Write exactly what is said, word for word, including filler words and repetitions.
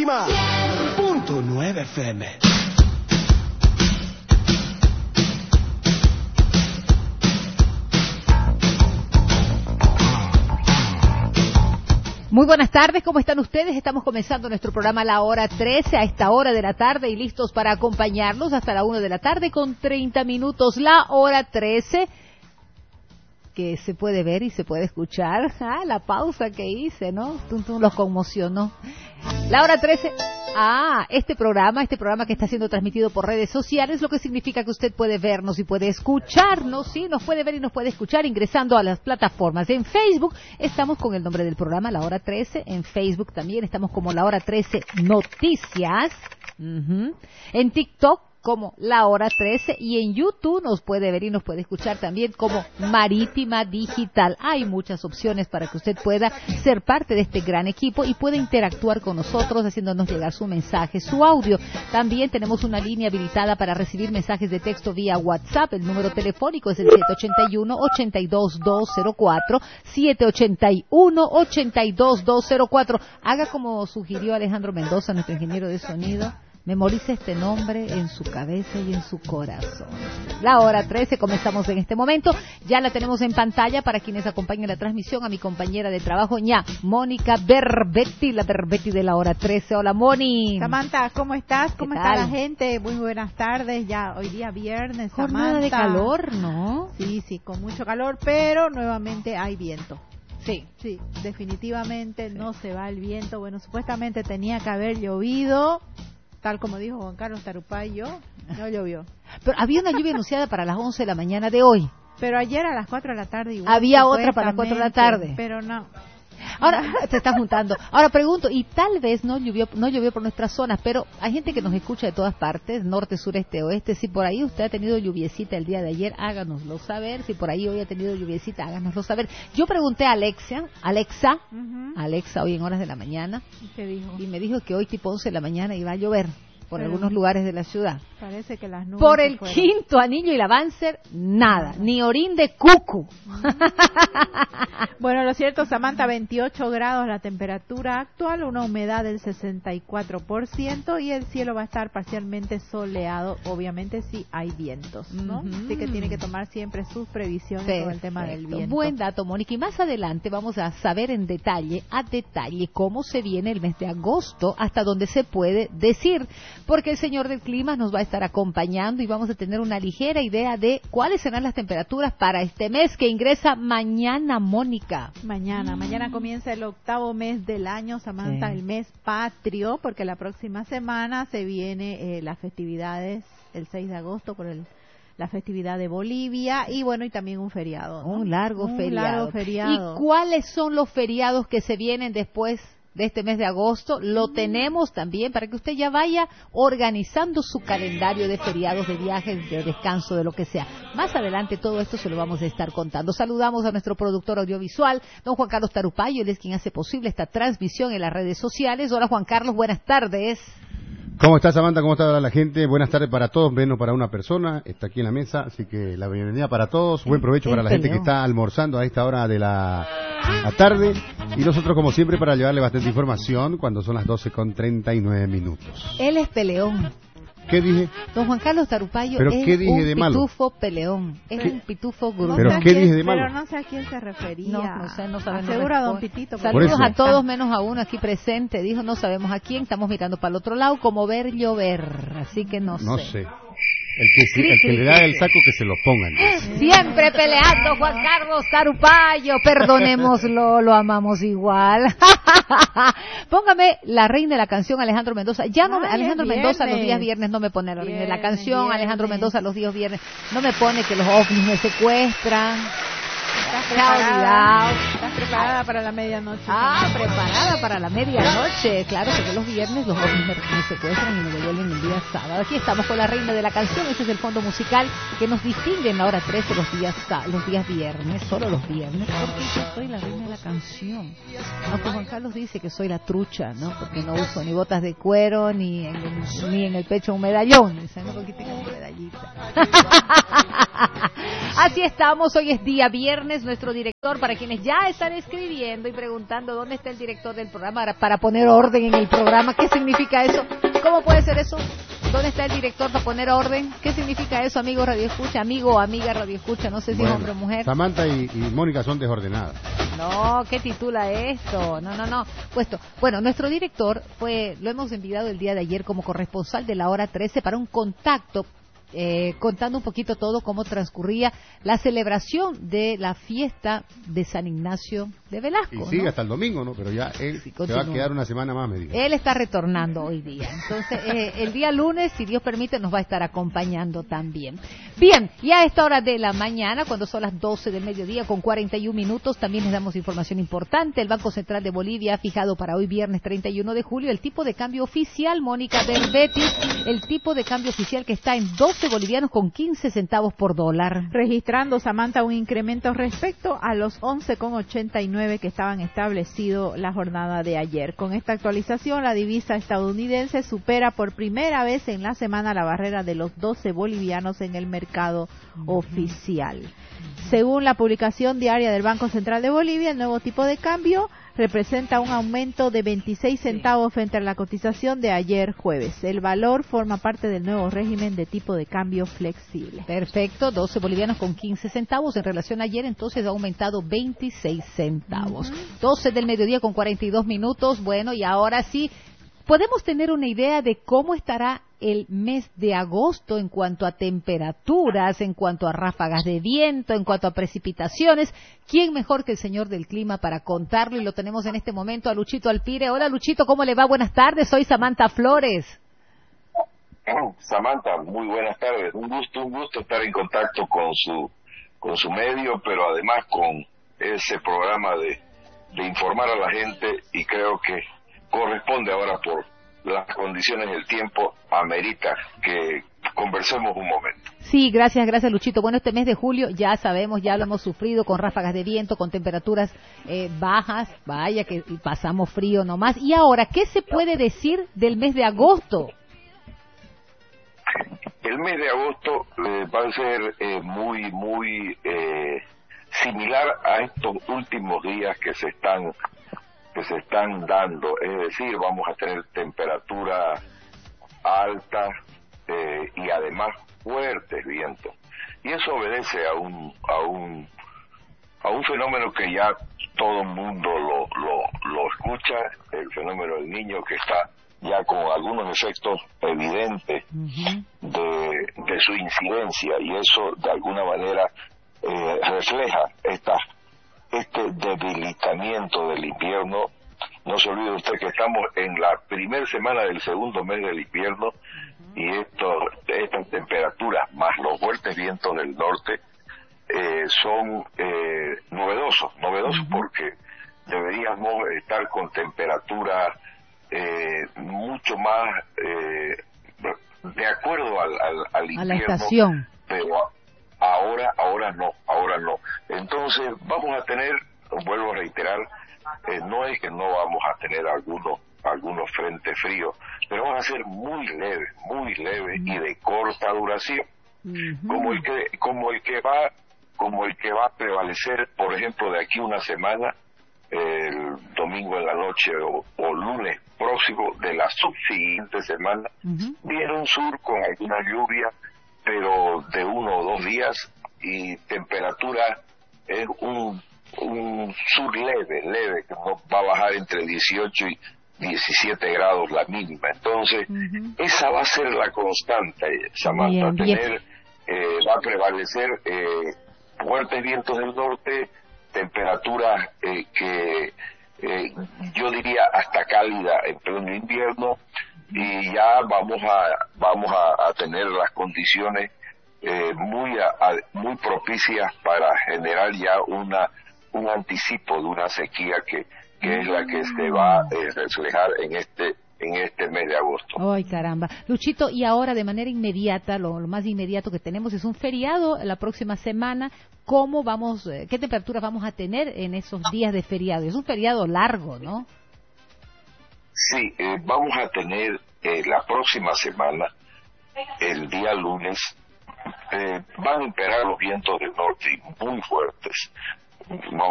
Marítima punto nueve F M. Muy buenas tardes, ¿cómo están ustedes? Estamos comenzando nuestro programa a la hora trece, a esta hora de la tarde, y listos para acompañarlos hasta la una de la tarde con treinta minutos. La hora trece, que se puede ver y se puede escuchar. Ah, la pausa que hice, ¿no? Tum, tum, los conmocionó. La hora trece. Ah, este programa, este programa que está siendo transmitido por redes sociales, lo que significa que usted puede vernos y puede escucharnos, ¿sí? Nos puede ver y nos puede escuchar ingresando a las plataformas. En Facebook estamos con el nombre del programa, La Hora trece. En Facebook también estamos como La Hora trece Noticias. Uh-huh. En TikTok como La Hora trece, y en YouTube nos puede ver y nos puede escuchar también como Marítima Digital. Hay muchas opciones para que usted pueda ser parte de este gran equipo y pueda interactuar con nosotros haciéndonos llegar su mensaje, su audio. También tenemos una línea habilitada para recibir mensajes de texto vía WhatsApp. El número telefónico es el siete ocho uno, ocho dos dos cero cuatro, siete ocho uno, ocho dos dos cero cuatro. Haga como sugirió Alejandro Mendoza, nuestro ingeniero de sonido. Memorice este nombre en su cabeza y en su corazón. La hora trece, comenzamos en este momento. Ya la tenemos en pantalla para quienes acompañan la transmisión, a mi compañera de trabajo, ña Mónica Berbetti, la Berbetti de la hora trece. Hola, Moni. Samantha, ¿cómo estás? ¿Cómo tal? está la gente? Muy buenas tardes. Ya hoy día viernes, Samantha. Jornada de calor, ¿no? Sí, sí, con mucho calor, pero nuevamente hay viento. Sí. Sí, definitivamente sí. No se va el viento. Bueno, supuestamente tenía que haber llovido, tal como dijo Juan Carlos Tarupayo, no llovió. Pero había una lluvia anunciada para las once de la mañana de hoy. Pero ayer a las cuatro de la tarde igual. Había otra para las cuatro de la tarde. Pero no. Ahora se está juntando. Ahora pregunto, y tal vez no llovió, no llovió por nuestras zonas, pero hay gente que nos escucha de todas partes, norte, sureste, oeste. Si por ahí usted ha tenido lluviecita el día de ayer, háganoslo saber. Si por ahí hoy ha tenido lluviecita, háganoslo saber. Yo pregunté a Alexa, Alexa, uh-huh. Alexa hoy en horas de la mañana. ¿Y qué dijo? Y me dijo que hoy tipo once de la mañana iba a llover por Pero algunos lugares de la ciudad. Parece que las nubes por el quinto anillo y la Banzer, nada, ni orín de cucu. Bueno, lo cierto, Samantha, veintiocho grados la temperatura actual, una humedad del sesenta y cuatro por ciento y el cielo va a estar parcialmente soleado, obviamente si hay vientos, ¿no? Mm-hmm. Así que tiene que tomar siempre sus previsiones. Perfecto. Con el tema del viento. Buen dato, Mónica, y más adelante vamos a saber en detalle, a detalle, cómo se viene el mes de agosto, hasta donde se puede decir, porque el señor del clima nos va a estar acompañando y vamos a tener una ligera idea de cuáles serán las temperaturas para este mes que ingresa mañana, Mónica. Mañana, mm. mañana comienza el octavo mes del año, Samantha, sí. El mes patrio, porque la próxima semana se viene eh, las festividades, el seis de agosto por el la festividad de Bolivia y bueno, y también un feriado, ¿no? Un largo un feriado. largo feriado. ¿Y cuáles son los feriados que se vienen después de este mes de agosto? Lo tenemos también para que usted ya vaya organizando su calendario de feriados, de viajes, de descanso, de lo que sea. Más adelante todo esto se lo vamos a estar contando. Saludamos a nuestro productor audiovisual, don Juan Carlos Tarupayo, él es quien hace posible esta transmisión en las redes sociales. Hola, Juan Carlos, buenas tardes. ¿Cómo está, Samantha? ¿Cómo está la gente? Buenas tardes para todos, menos para una persona, está aquí en la mesa, así que la bienvenida para todos, buen provecho para la gente que está almorzando a esta hora de la, la tarde, y nosotros como siempre para llevarle bastante información cuando son las doce con treinta y nueve minutos. Él es peleón. ¿Qué dije? Don Juan Carlos Tarupayo ¿Pero es qué dije un de malo? pitufo peleón, es ¿Qué? un pitufo gruñón. ¿Pero no qué quién, dije de malo? Pero no sé a quién se refería. No, no sé, no sabemos. Asegura a don Pitito. Saludos a todos menos a uno aquí presente. Dijo, no sabemos a quién, estamos mirando para el otro lado, como ver llover, así que no, no sé. sé. El que, se, el que le da el saco que se lo pongan. Siempre peleando, Juan Carlos Tarupayo. Perdonémoslo, lo amamos igual. Póngame la reina de la canción, Alejandro Mendoza. Ya no, Ay, Alejandro Mendoza los días viernes no me pone la reina de la canción. Viernes. Alejandro Mendoza los días viernes no me pone que los ovnis me secuestran. ¿Estás preparada? ¿Estás preparada para la medianoche? Ah, preparada para la medianoche. Claro, porque los viernes los ovnis me, me secuestran y me devuelven el día sábado. Aquí estamos con la reina de la canción. Ese es el fondo musical que nos distingue en la hora trece los días los días viernes, solo los viernes, porque yo soy la reina de la canción. Aunque Juan Carlos dice que soy la trucha, ¿no? Porque no uso ni botas de cuero, ni en el, ni en el pecho un medallón. Dice, no, porque tengo un medallita. Así estamos, hoy es día viernes, nuestro director, para quienes ya están escribiendo y preguntando dónde está el director del programa para poner orden en el programa, ¿qué significa eso? ¿Cómo puede ser eso? ¿Dónde está el director para poner orden? ¿Qué significa eso, amigo Radio Escucha? Amigo o amiga Radio Escucha, no sé si bueno, es hombre o mujer. Samantha y, y Mónica son desordenadas. No, ¿qué titula esto? No, no, no. Puesto. Bueno, nuestro director fue, lo hemos enviado el día de ayer como corresponsal de la hora trece para un contacto, eh, contando un poquito todo cómo transcurría la celebración de la fiesta de San Ignacio de Velasco. Y sigue ¿no? hasta el domingo, ¿no? Pero ya él sí, se va a quedar una semana más, me dijo. Él está retornando hoy día. Entonces, eh, el día lunes, si Dios permite, nos va a estar acompañando también. Bien, y a esta hora de la mañana, cuando son las doce del mediodía con cuarenta y un minutos, también les damos información importante. El Banco Central de Bolivia ha fijado para hoy viernes treinta y uno de julio el tipo de cambio oficial, Mónica Berbetis, el tipo de cambio oficial que está en doce bolivianos con quince centavos por dólar. Registrando, Samantha, un incremento respecto a los once con ochenta y nueve que estaban establecidos la jornada de ayer. Con esta actualización, la divisa estadounidense supera por primera vez en la semana la barrera de los doce bolivianos en el mercado uh-huh. oficial. Según la publicación diaria del Banco Central de Bolivia, el nuevo tipo de cambio representa un aumento de veintiséis centavos sí. frente a la cotización de ayer jueves. El valor forma parte del nuevo régimen de tipo de cambio flexible. Perfecto, doce bolivianos con quince centavos. En relación a ayer, entonces, ha aumentado veintiséis centavos. Uh-huh. doce del mediodía con cuarenta y dos minutos. Bueno, y ahora sí, podemos tener una idea de cómo estará el mes de agosto en cuanto a temperaturas, en cuanto a ráfagas de viento, en cuanto a precipitaciones. ¿Quién mejor que el señor del clima para contarlo? Y lo tenemos en este momento a Luchito Alpire. Hola, Luchito, ¿cómo le va? Buenas tardes, soy Samantha Flores. Samantha, muy buenas tardes. Un gusto, un gusto estar en contacto con su con su medio, pero además con ese programa de, de informar a la gente, y creo que corresponde ahora por las condiciones del tiempo, amerita que conversemos un momento. Sí, gracias, gracias Luchito. Bueno, este mes de julio ya sabemos, ya lo hemos sufrido con ráfagas de viento, con temperaturas eh, bajas, vaya que pasamos frío nomás. Y ahora, ¿qué se puede decir del mes de agosto? El mes de agosto eh, va a ser eh, muy, muy eh, similar a estos últimos días que se están que se están dando, es decir, vamos a tener temperaturas altas eh, y además fuertes vientos, y eso obedece a un a un a un fenómeno que ya todo el mundo lo lo lo escucha, el fenómeno del Niño, que está ya con algunos efectos evidentes uh-huh. de de su incidencia, y eso de alguna manera eh, refleja estas este debilitamiento del invierno. No se olvide usted que estamos en la primera semana del segundo mes del invierno, uh-huh. y esto, estas temperaturas más los fuertes vientos del norte eh, son eh, novedosos, novedosos uh-huh. porque deberíamos estar con temperaturas eh, mucho más eh, de acuerdo al, al, al invierno, a la estación, pero ahora, ahora no, ahora no. Entonces vamos a tener, vuelvo a reiterar, eh, no es que no vamos a tener algunos algunos frentes fríos, pero van a ser muy leves, muy leves uh-huh. y de corta duración, uh-huh. como el que como el que va como el que va a prevalecer, por ejemplo, de aquí una semana, el domingo en la noche o, o lunes próximo de la subsiguiente semana, uh-huh. viene un sur con alguna lluvia, pero de uno o dos días, y temperatura es un un sur leve, leve, que no va a bajar entre dieciocho y diecisiete grados la mínima. Entonces, uh-huh. esa va a ser la constante, Samantha, bien, bien. tener, eh, va a prevalecer eh, fuertes vientos del norte, temperaturas eh, que eh, yo diría hasta cálida en pleno invierno, y ya vamos a vamos a, a tener las condiciones eh, muy a, a, muy propicias para generar ya una un anticipo de una sequía que, que es la que se va a eh, reflejar en este en este mes de agosto. Ay, caramba. Luchito, y ahora de manera inmediata, lo, lo más inmediato que tenemos es un feriado la próxima semana. ¿Cómo vamos, eh, qué temperaturas vamos a tener en esos días de feriado? Es un feriado largo, ¿no? Sí, eh, vamos a tener eh, la próxima semana, el día lunes, eh, van a imperar los vientos del norte y muy fuertes.